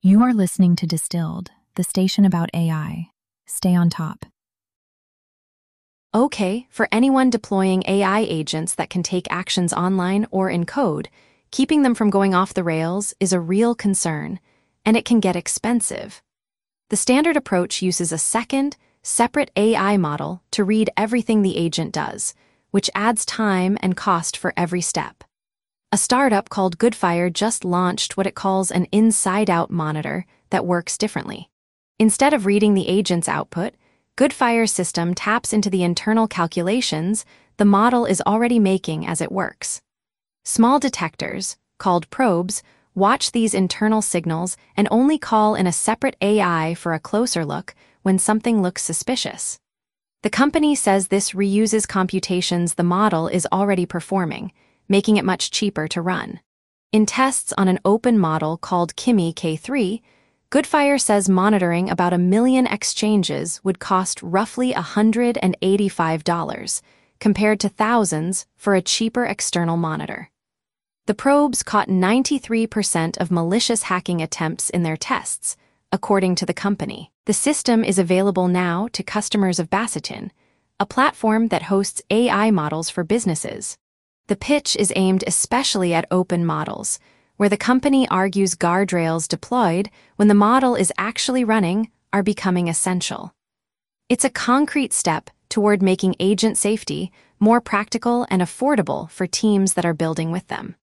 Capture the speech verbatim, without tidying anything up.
You are listening to Distilled, the station about A I. Stay on top. Okay, for anyone deploying A I agents that can take actions online or in code, keeping them from going off the rails is a real concern, and it can get expensive. The standard approach uses a second, separate A I model to read everything the agent does, which adds time and cost for every step. A startup called Goodfire just launched what it calls an inside-out monitor that works differently. Instead of reading the agent's output, Goodfire's system taps into the internal calculations the model is already making as it works. Small detectors, called probes, watch these internal signals and only call in a separate A I for a closer look when something looks suspicious. The company says this reuses computations the model is already performing, making it much cheaper to run. In tests on an open model called Kimi K three, Goodfire says monitoring about a million exchanges would cost roughly one hundred eighty-five dollars, compared to thousands for a cheaper external monitor. The probes caught ninety-three percent of malicious hacking attempts in their tests, according to the company. The system is available now to customers of Basseton, a platform that hosts A I models for businesses. The pitch is aimed especially at open models, where the company argues guardrails deployed when the model is actually running are becoming essential. It's a concrete step toward making agent safety more practical and affordable for teams that are building with them.